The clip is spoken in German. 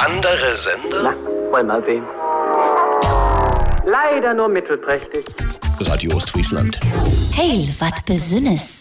Andere Sender? Na, wollen wir mal sehen. Leider nur mittelprächtig. Radio Ostfriesland. Heil, wat besünnes.